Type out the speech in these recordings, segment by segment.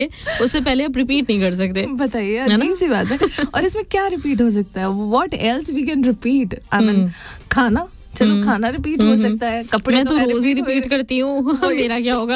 उससे पहले आप रिपीट नहीं कर सकते. बताइए, अजीब सी बात है. और इसमें क्या रिपीट हो सकता है? What else we can repeat? I mean खाना, चलो खाना रिपीट हो सकता है. कपड़े मैं तो रोज ही रिपीट करती हूँ. मेरा क्या होगा?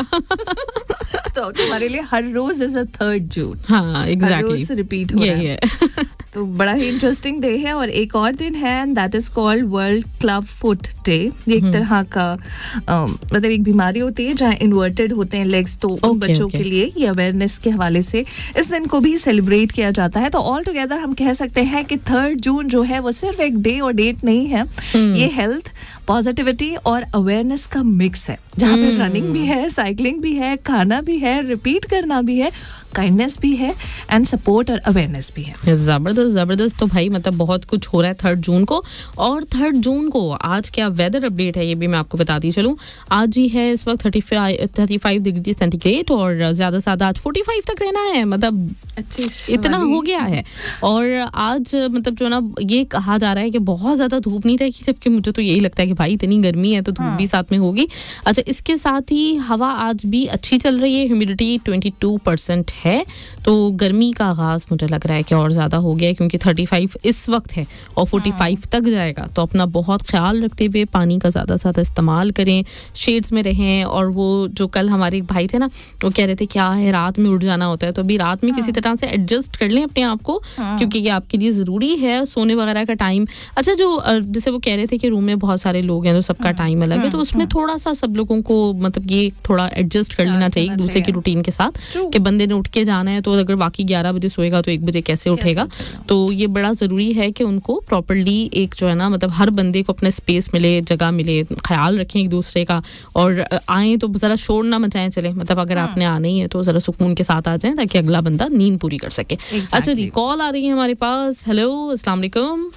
तो तुम्हारे लिए हर रोज इज अ 3rd जून. हाँ, एग्जैक्टली. रोज रिपीट हो रहा है. तो बड़ा ही इंटरेस्टिंग डे है. और एक और दिन है and that is called world club foot day. ये एक तरह का मतलब एक बीमारी होती है जहाँ इन्वर्टेड होते हैं लेग्स, तो उन बच्चों के लिए ये अवेयरनेस के हवाले से इस दिन को भी सेलिब्रेट किया जाता है. तो ऑल टुगेदर हम कह सकते हैं कि 3rd जून जो है वो सिर्फ एक डे और डेट नहीं है. ये हेल्थ, पॉजिटिविटी और अवेयरनेस का मिक्स है, जहाँ पे रनिंग भी है, साइकिलिंग भी है, खाना भी है, रिपीट करना भी है, काइंडनेस भी है एंड सपोर्ट और अवेयरनेस भी है. जबरदस्त. तो भाई मतलब बहुत कुछ हो रहा है 3rd जून को. और 3rd जून को आज क्या वेदर अपडेट है ये भी मैं आपको बताती चलूँ. आज ही है इस वक्त 35 डिग्री सेंटीग्रेड और ज्यादा से ज्यादा आज 45 तक रहना है. मतलब इतना हो गया है. और आज मतलब जो ना ये कहा जा रहा है कि बहुत ज्यादा धूप नहीं रहेगी, जबकि मुझे तो यही लगता है कि भाई इतनी गर्मी है तो धूप भी साथ में होगी. अच्छा, इसके साथ ही हवा आज भी अच्छी चल रही है. ह्यूमिडिटी 22% है. तो गर्मी का आगाज मुझे लग रहा है कि और ज्यादा हो गया है, क्योंकि 35 इस वक्त है और 45 तक जाएगा. तो अपना बहुत ख्याल रखते हुए पानी का ज्यादा से ज्यादा इस्तेमाल करें, शेड्स में रहें. और वो जो कल हमारे एक भाई थे ना, वो कह रहे थे क्या है रात में उठ जाना होता है, तो अभी रात में किसी तरह से एडजस्ट कर लें अपने आप को, क्योंकि ये आपके लिए जरूरी है सोने वगैरह का टाइम. अच्छा, जो जैसे वो कह रहे थे कि रूम में बहुत सारे लोग हैं तो सबका टाइम अलग है, तो उसमें थोड़ा सा सब लोगों को मतलब ये थोड़ा एडजस्ट कर लेना चाहिए एक दूसरे की रूटीन के साथ, कि बंदे ने उठ के जाना है तो अगर बाकी 11 बजे सोएगा तो 1 बजे कैसे उठेगा. तो ये बड़ा जरूरी है कि उनको प्रॉपर्ली एक जो है ना मतलब हर बंदे को अपने स्पेस मिले, जगह मिले, ख्याल रखें एक दूसरे का. और आए तो जरा शोर ना मचाएं. चले मतलब अगर आपने आना ही है तो जरा सुकून के साथ आ जाएं ताकि अगला बंदा नींद पूरी कर सके. अच्छा जी, कॉल आ रही है हमारे पास. हेलो, अस्सलाम वालेकुम.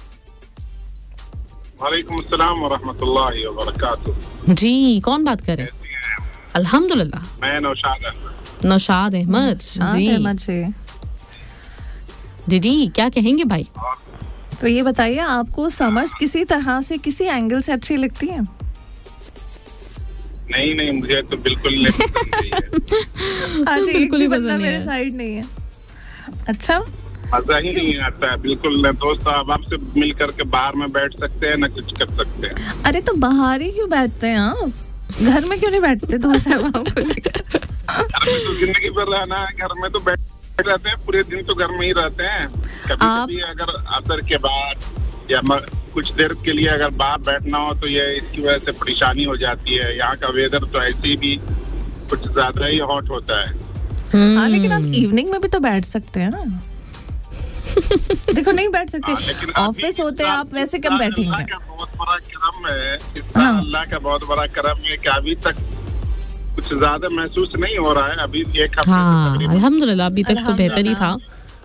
वालेकुम अस्सलाम व रहमतुल्लाहि व बरकातहू. जी, कौन बात कर रहे हैं? अल्हम्दुलिल्लाह. मैं नौशाद अहमद. जी, क्या कहेंगे भाई? तो ये बताइए, आपको समर्स किसी तरह से, किसी एंगल से अच्छी लगती है? नहीं, मुझे तो बिल्कुल नहीं पसंद है. आज एक भी बंदा मेरे साइड नहीं है. अच्छा, मजा ही नहीं आता है बिल्कुल. दोस्त आप से मिल करके बाहर में बैठ सकते हैं, ना कुछ कर सकते हैं. अरे तो बाहर ही क्यों बैठते हैं आप? घर में क्यों नहीं बैठते दोस्त को लेकर? घर में तो जिंदगी भर रहना है. घर में तो बैठ रहते हैं, पूरे दिन तो घर में ही रहते हैं. कभी अगर असर के बाद या कुछ देर के लिए अगर बाहर बैठना हो तो ये इसकी वजह से परेशानी हो जाती है. यहाँ का वेदर तो ऐसे भी कुछ ज्यादा ही हॉट होता है. हाँ, लेकिन आप इवनिंग में भी तो बैठ सकते हैं ना. देखो, नहीं बैठ सकते, ऑफिस होते हैं आप, वैसे कब बैठेंगे? अल्लाह का बहुत बड़ा करम है. अल्लाह का बहुत बड़ा करम है कि अभी तक कुछ ज्यादा महसूस नहीं हो रहा है. अभी एक हफ्ते अल्हम्दुलिल्लाह अभी तक तो बेहतर ही था.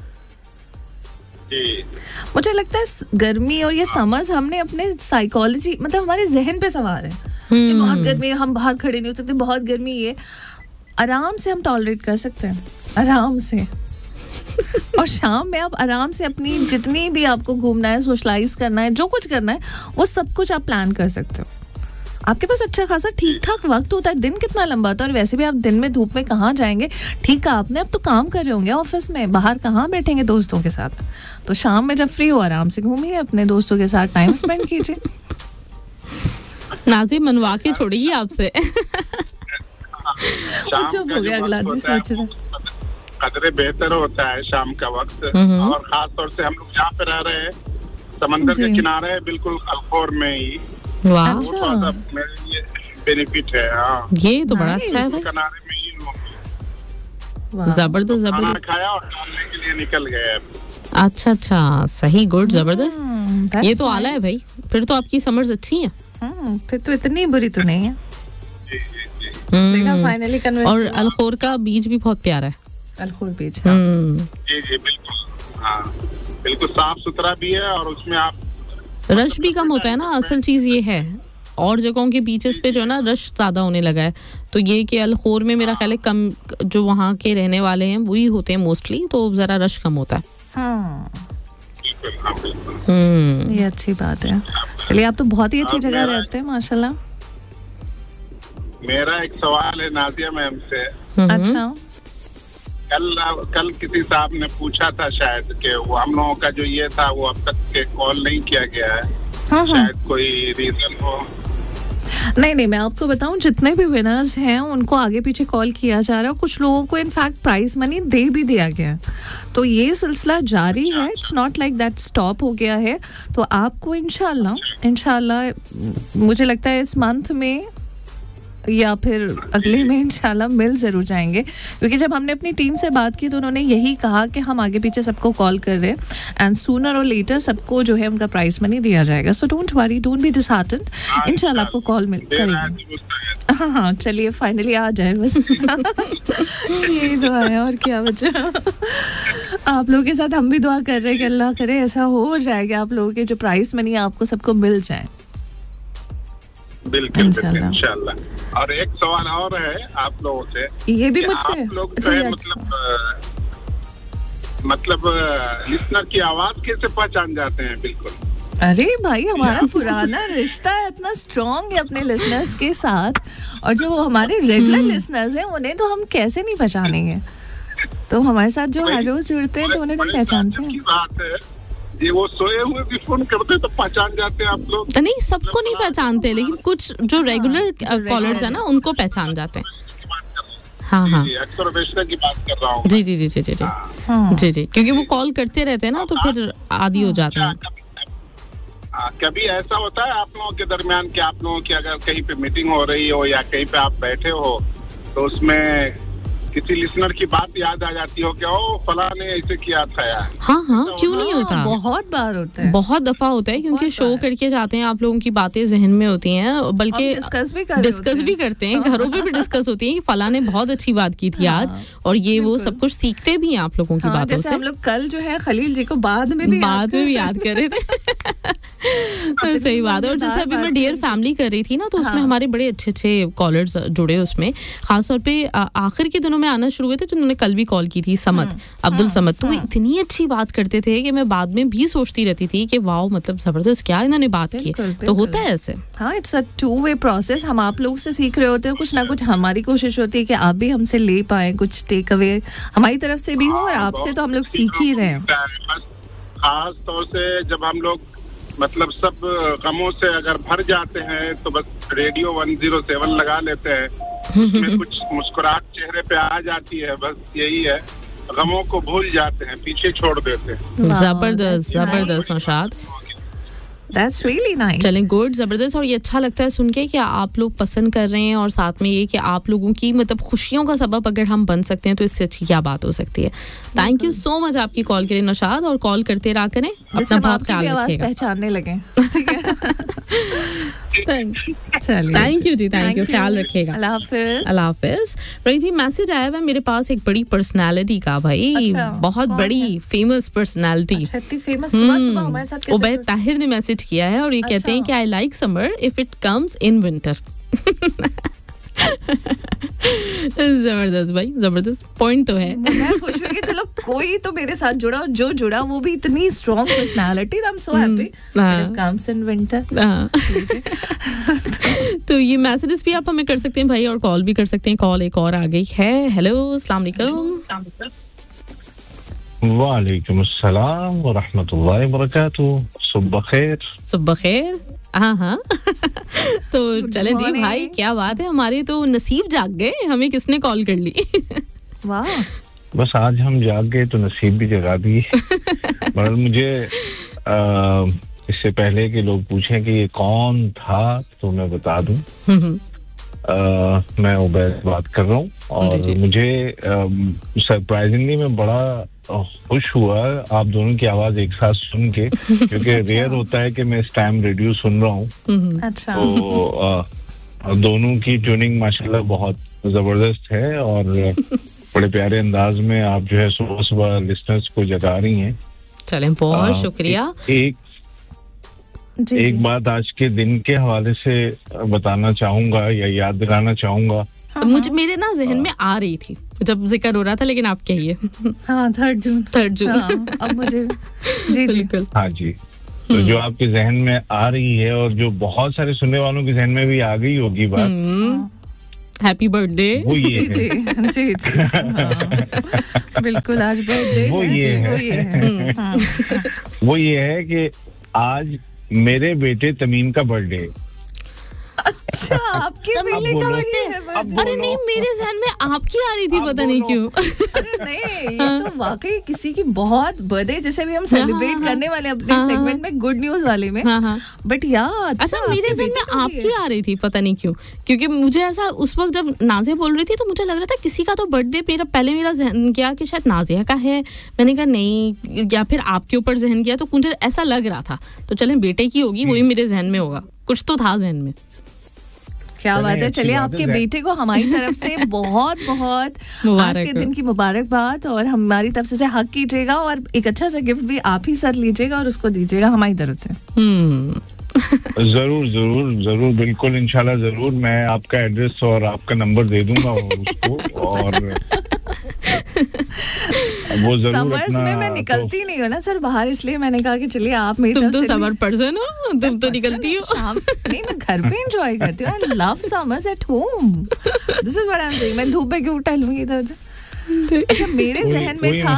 मुझे लगता है गर्मी और ये समर्स हमने अपने साइकोलॉजी मतलब हमारे जहन पे सवार है कि बहुत गर्मी है, हम बाहर खड़े नहीं हो सकते, बहुत गर्मी है. आराम से हम टॉलरेट कर सकते हैं, आराम से. और शाम में आप आराम से अपनी जितनी भी आपको घूमना है, सोशलाइज करना है, जो कुछ करना है, वो सब कुछ आप प्लान कर सकते हो. आपके पास अच्छा खासा ठीक ठाक वक्त होता है. दिन कितना लंबा होता है. और वैसे भी आप दिन में धूप में कहाँ जाएंगे? ठीक है, आपने अब तो काम कर रहे होंगे ऑफिस में, बाहर कहाँ बैठेंगे दोस्तों के साथ. तो शाम में जब फ्री हो आराम से घूमिए, अपने दोस्तों के साथ टाइम स्पेंड कीजिए. नाज़िम मनवा के छोड़िए आपसे. चुप हो गया, अगला दिन सोच रहे. कदरे बेहतर होता है शाम का वक्त. और खास तौर से हम लोग जहाँ पे रह रहे हैं समंदर के किनारे, बिल्कुल अल्खोर में ही. अच्छा, मेरे लिए बेनिफिट है. हाँ, ये तो बड़ा अच्छा है. किनारे में ही जबरदस्त. खाया और खाने के लिए निकल गए. अच्छा, सही, गुड, जबरदस्त. ये तो आला है भाई. फिर तो आपकी समर्स अच्छी है. फिर तो इतनी बुरी तो नहीं है. देखा, फाइनली कन्विंस. और अल्खोर का बीच भी बहुत प्यारा है. अल्खोर बीच. जी बिल्कुल. हाँ, बिल्कुल साफ सुथरा भी है और उसमें आप रश भी कम होता है ना. असल चीज ये है, और जगहों के बीचेस पे जो है ना रश ज्यादा होने लगा है. तो ये कि अल्खोर में मेरा ख्याल है कम जो वहाँ के रहने वाले हैं वही होते हैं मोस्टली, तो जरा रश कम होता है. ये अच्छी बात है. चलिए, आप तो बहुत ही अच्छी जगह रहते हैं माशाल्लाह. मेरा एक सवाल है नाजिया मैम से. अच्छा, कल किसी साहब ने पूछा था शायद कि वो हम लोगों का जो ये था वो अब तक के कॉल नहीं किया गया है। हाँ, शायद कोई रीजन हो। नहीं, मैं आपको बताऊं, जितने भी विनर्स हैं उनको आगे पीछे कॉल किया जा रहा है। कुछ लोगों को इनफैक्ट प्राइज मनी दे भी दिया गया है, तो ये सिलसिला जारी है। It's not like that stop हो गया है। तो आपको इंशाल्लाह मुझे लगता है इस मंथ में या फिर अगले में इंशाल्लाह मिल ज़रूर जाएंगे, क्योंकि जब हमने अपनी टीम से बात की तो उन्होंने यही कहा कि हम आगे पीछे सबको कॉल कर रहे हैं एंड सूनर और लेटर सबको जो है उनका प्राइस मनी दिया जाएगा। So don't worry, don't be disheartened, इंशाल्लाह आपको कॉल मिल करेंगे। हाँ, चलिए फाइनली आ जाए बस। यही दुआ है और क्या बचा। आप लोगों के साथ हम भी दुआ कर रहे हैं कि अल्लाह करे ऐसा हो जाएगा, आप लोगों के जो प्राइस मनी आपको सबको मिल जाए। बिल्कुल इंशाल्लाह। और एक सवाल और है आप लोगों से, ये भी मुझसे, आप लोग मतलब लिसनर की आवाज कैसे पहचान जाते हैं? बिल्कुल। अरे भाई, हमारा पुराना रिश्ता है इतना स्ट्रॉन्ग है अपने लिसनर्स के साथ, और जो हमारे रेगुलर लिसनर्स हैं उन्हें तो हम कैसे नहीं पहचानेंगे। तो हमारे साथ जो हर रोज जुड़ते हैं तो उन्हें तो हम पहचानते हैं। ये वो सोए हुए भी फोन करते तो पहचान जाते हैं आप लोग? नहीं, सबको नहीं पहचानते, लेकिन कुछ जो रेगुलर कॉलर्स है ना उनको पहचान जाते हैं। हाँ, अक्सर वैष्णव की बात कर रहा हूँ। जी, क्योंकि वो कॉल करते रहते हैं ना, तो फिर आदी हो जाते हैं। कभी ऐसा होता है आप लोगों के दरमियान कि आप लोगों की अगर कहीं पे मीटिंग हो रही हो या कहीं पे आप बैठे हो तो उसमें किसी लिसनर की बात याद आ जाती हो कि ओ फला ने ऐसे किया था यार? हाँ, क्यों नहीं होता, बहुत बार होता है, बहुत दफा होता है, क्योंकि शो करके जाते हैं, आप लोगों की बातें जहन में होती हैं, बल्कि डिस्कस भी करते हैं, घरों पे भी डिस्कस होती है कि फला ने बहुत अच्छी बात की थी आज, और ये वो सब कुछ सीखते भी हैं आप लोगों की बातों से। हम लोग कल जो है खलील जी को बाद में भी याद कर रहे थे। सही बात है। और जैसे अभी मैं डियर फैमिली कर रही थी ना, तो उसमें हमारे बड़े अच्छे कॉलर्स जुड़े, उसमें खासतौर पे आखिर के दिनों में आना शुरू हुए थे, जिन्होंने कल भी कॉल की थी, समद, अब्दुल समद। तो इतनी अच्छी बात करते थे कि मैं बाद में भी सोचती रहती थी कि वाओ, मतलब जबरदस्त क्या इन्होंने बात की। तो होता है ऐसे। हाँ, it's a two way process. हम आप लोग से सीख रहे होते हैं, कुछ ना कुछ हमारी कोशिश होती है कि आप भी हमसे ले पाए, कुछ टेक अवे हमारी तरफ से भी हो, और आपसे तो हम लोग सीख ही रहे हैं। खास तौर से जब हम लोग मतलब सब गमों से अगर भर जाते हैं तो बस रेडियो 107 लगा लेते हैं, उसमें कुछ मुस्कुराहट चेहरे पे आ जाती है, बस यही है। गमों को भूल जाते हैं, पीछे छोड़ देते हैं। जबरदस्त नौशाद, That's really nice. चलें, गुड, जबरदस्त। और ये अच्छा लगता है सुन के कि आप लोग पसंद कर रहे हैं, और साथ में ये कि आप लोगों की मतलब खुशियों का सबब अगर हम बन सकते हैं तो इससे अच्छी क्या बात हो सकती है। थैंक यू सो मच आपकी कॉल के लिए नौशाद, और कॉल करते रहा करें, अपना बहुत ख्याल रखिएगा। पहचानने लगे। Thank you ji, thank you, ख्याल रखिएगा। अल्लाह हाफिज। भाई जी, मैसेज आया हुआ मेरे पास एक बड़ी पर्सनालिटी का, भाई बहुत बड़ी फेमस पर्सनालिटी, उबैद ताहिर ने मैसेज किया है, और ये कहते हैं कि I like summer if it comes in winter. जबरदस्त भाई, जबरदस्त पॉइंट तो है। मैं खुश हुई कि चलो कोई तो मेरे साथ जुड़ा, और जो जुड़ा वो भी इतनी strong personality. I am so happy it comes in winter. तो ये मैसेजेस भी आप हमें कर सकते हैं भाई, और कॉल भी कर सकते हैं। कॉल एक और आ गई है। हेलो, अस्सलाम वालेकुम। वालेकुम अस्सलाम व रहमतुल्लाहि व बरकातुहू। सुबह खैर। हाँ। तो चले जी भाई, क्या बात है, हमारे तो नसीब जाग गए, हमें किसने कॉल कर ली। वाह, बस आज हम जाग गए तो नसीब भी जगा दिए। मगर मुझे इससे पहले कि लोग पूछें कि ये कौन था, तो मैं बता दूं, मैं उबैद बात कर रहा हूँ, और मुझे सरप्राइजिंगली मैं बड़ा खुश हुआ आप दोनों की आवाज एक साथ सुन के, क्योंकि रेयर होता है कि मैं इस टाइम रेडियो सुन रहा हूँ। अच्छा। तो दोनों की ट्यूनिंग माशाल्लाह बहुत जबरदस्त है, और बड़े प्यारे अंदाज में आप जो है सुबह सुबह लिसनर्स को जगा रही हैं। चलें, बहुत शुक्रिया। एक बात आज के दिन के हवाले से बताना चाहूंगा या याद दिलाना चाहूंगा। मुझे मेरे ना जहन में आ रही थी जब जिक्र हो रहा था, लेकिन आप कहिए। हाँ, 3 जून। अब मुझे जी बिल्कुल। हाँ जी, तो जो आपके जहन में आ रही है, और जो बहुत सारे सुनने वालों के जहन में भी आ गई होगी बात, हैप्पी बर्थडे। वो ये जी है। जी जी जी हाँ, बिल्कुल आज बर्थडे वो ये है। वो ये है कि आज मेरे बेटे तमीम का बर्थडे है। अच्छा आपके बेटे का बर्थडे है। अरे नहीं, मेरे ज़हन में आपकी आ रही थी, पता नहीं क्यों। अरे नहीं, ये तो वाकई किसी की बहुत बर्थडे जैसे भी हम सेलिब्रेट करने वाले अपने सेगमेंट में गुड न्यूज वाले में। बट यार अच्छा मेरे ज़हन में आपकी आ रही थी, पता नहीं क्यों, क्योंकि मुझे ऐसा उस वक्त जब नाज़िया बोल रही थी तो मुझे लग रहा था किसी का तो बर्थडे, मेरा ज़हन गया कि शायद नाज़िया का है। मैंने कहा नहीं, या फिर आपके ऊपर ज़हन गया, तो मुझे ऐसा लग रहा था। तो चलें बेटे की होगी, वही मेरे ज़हन में होगा, कुछ तो था ज़हन में। क्या बात है। चलिए आपके बेटे को हमारी तरफ से बहुत बहुत आज के दिन की मुबारकबाद, और हमारी तरफ से हक कीजिएगा और एक अच्छा सा गिफ्ट भी आप ही सर लीजिएगा और उसको दीजिएगा हमारी तरफ से। जरूर जरूर जरूर, बिल्कुल इंशाल्लाह जरूर। मैं आपका एड्रेस और आपका नंबर दे दूंगा उसको, और वो जरूर। समर्स में मैं निकलती नहीं हूँ ना सर बाहर, इसलिए मैंने कहा कि चलिए आप मेरी तुम तो समर पर्सन हो, तुम तो निकलती हो। नहीं, मैं घर पे एंजॉय करती हूँ। I love summers at home, this is what I am doing. मैं धूप में क्यों टहलूंगी इधर उधर। अच्छा मेरे जहन में था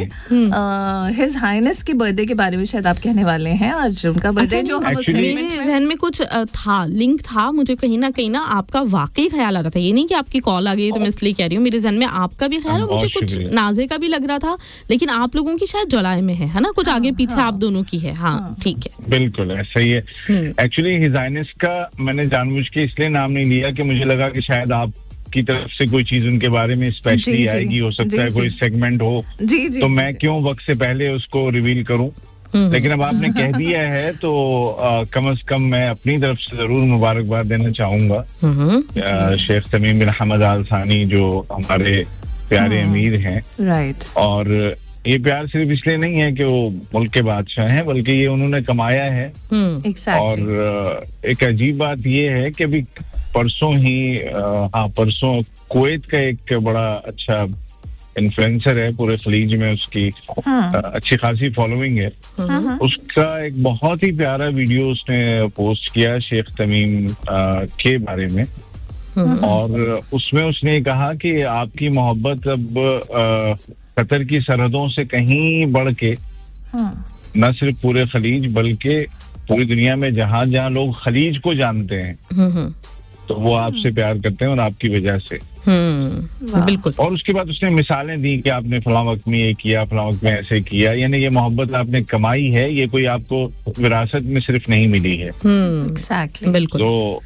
कि हिज हाइनेस के बर्थडे के बारे में शायद आप कहने वाले हैं, और उनका बर्थडे जो हम मेरे जहन में कुछ था, लिंक था। मुझे कहीं ना आपका वाकई ख्याल आ रहा था। ये नहीं कि आपकी कॉल आ गई तो मैं इसलिए कह रही हूँ, मेरे जहन में आपका भी ख्याल, और मुझे कुछ नाज़े का भी लग रहा था, लेकिन आप लोगों की शायद जुलाई में है ना, कुछ आगे पीछे आप दोनों की है। हाँ ठीक है, बिल्कुल ऐसा ही है। एक्चुअली हिज हाइनेस का मैंने जानबूझ के इसलिए नाम नहीं लिया कि मुझे लगा कि शायद आप की तरफ से कोई चीज उनके बारे में स्पेशली आएगी, हो सकता है कोई सेगमेंट हो, तो मैं क्यों वक्त से पहले उसको रिवील करूं। लेकिन अब आपने कह दिया है तो कम से कम मैं अपनी तरफ से जरूर मुबारकबाद देना चाहूंगा शेख तमीम बिन हमद आल सानी, जो हमारे प्यारे अमीर हैं। राइट। और ये प्यार सिर्फ इसलिए नहीं है कि वो मुल्क के बादशाह हैं, बल्कि ये उन्होंने कमाया है। और एक अजीब बात ये है कि अभी परसों परसों कुवैत का एक बड़ा अच्छा इन्फ्लुएंसर है पूरे खलीज में, उसकी अच्छी खासी फॉलोइंग है। उसका एक बहुत ही प्यारा वीडियो उसने पोस्ट किया शेख तमीम के बारे में, और उसमें उसने कहा कि आपकी मोहब्बत अब कतर की सरहदों से कहीं बढ़ के न सिर्फ पूरे खलीज बल्कि पूरी दुनिया में जहाँ जहाँ लोग खलीज को जानते हैं तो वो आपसे प्यार करते हैं और आपकी वजह से। बिल्कुल। और उसके बाद उसने मिसालें दी कि आपने फलां वक्त में ये किया, फलां वक्त में ऐसे किया, यानी ये मोहब्बत आपने कमाई है, ये कोई आपको विरासत में सिर्फ नहीं मिली है। एग्जैक्टली, बिल्कुल। तो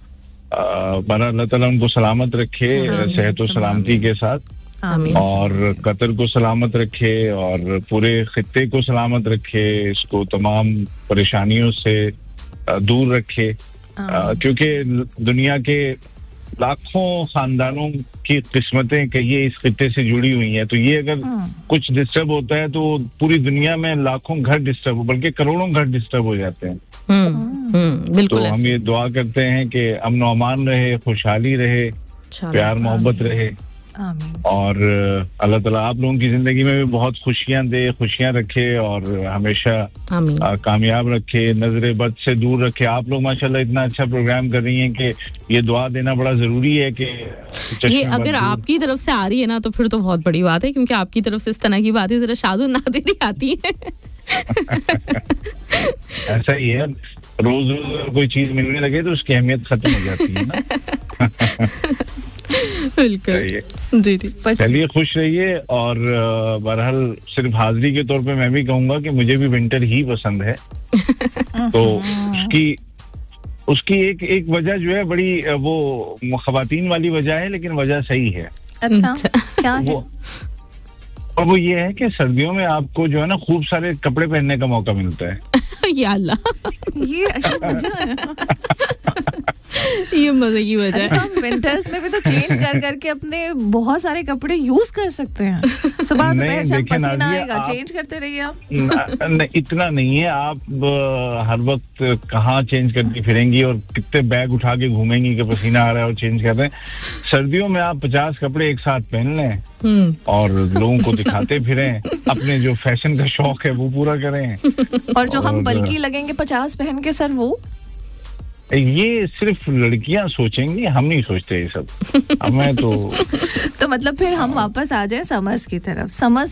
अल्लाह ताला उनको सलामत रखे, सेहत और सलामती के साथ, और कतर को सलामत रखे और पूरे खित्ते को सलामत रखे, इसको तमाम परेशानियों से दूर रखे, क्योंकि दुनिया के लाखों खानदानों की किस्मतें कहिए इस खित्ते से जुड़ी हुई हैं। तो ये अगर कुछ डिस्टर्ब होता है तो पूरी दुनिया में लाखों घर डिस्टर्ब, बल्कि करोड़ों घर डिस्टर्ब हो जाते हैं। बिल्कुल। तो हम ये दुआ करते हैं कि अमन अमान रहे, खुशहाली रहे, प्यार मोहब्बत रहे, और अल्लाह ताला आप लोगों की जिंदगी में भी बहुत खुशियां दे, खुशियां रखे और हमेशा कामयाब रखे, नजरे बद से दूर रखे। आप लोग माशाल्लाह इतना अच्छा प्रोग्राम कर रही हैं कि ये दुआ देना बड़ा जरूरी है कि ये अगर आपकी तरफ से आ रही है ना तो फिर तो बहुत बड़ी बात है, क्योंकि आपकी तरफ से इस तरह की बातें जरा शादो नादिरी आती है। ऐसा ही है, रोज रोज कोई चीज मिलने लगे तो उसकी अहमियत खत्म हो जाती है ना। बिल्कुल जी जी। चलिए खुश रहिए, और बहरहाल सिर्फ हाजिरी के तौर पे मैं भी कहूंगा कि मुझे भी विंटर ही पसंद है। तो उसकी एक वजह जो है बड़ी वो खवातीन वाली वजह है, लेकिन वजह सही है। अच्छा क्या है? और वो ये है कि सर्दियों में आपको जो है ना खूब सारे कपड़े पहनने का मौका मिलता है। या अल्लाह, ये वजह है। ये मजे की वजह है। हम विंटर्स में भी तो चेंज कर करके अपने बहुत सारे कपड़े यूज कर सकते हैं। सुबह दोपहर शाम पसीना आएगा, चेंज करते रहिए आप। नहीं, इतना नहीं है। आप हर वक्त कहाँ चेंज करती फिरेंगी और कितने बैग उठा के घूमेंगी कि पसीना आ रहा है और चेंज कर रहे हैं। सर्दियों में आप 50 कपड़े एक साथ पहन लें और लोगों को दिखाते फिरें, अपने जो फैशन का शौक है वो पूरा करें। और जो हम बल्कि लगेंगे 50 पहन के सर, वो ये सिर्फ लड़कियां सोचेंगी, हम नहीं सोचते ये सब। हमें तो मतलब फिर हम वापस आ जाएं समर्स की तरफ। समर्स